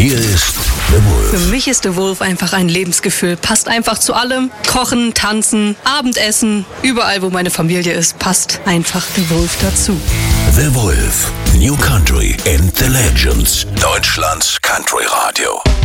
Hier ist The Wolf. Für mich ist The Wolf einfach ein Lebensgefühl. Passt einfach zu allem. Kochen, tanzen, Abendessen, überall wo meine Familie ist, passt einfach The Wolf dazu. The Wolf, New Country and the Legends. Deutschlands Country Radio.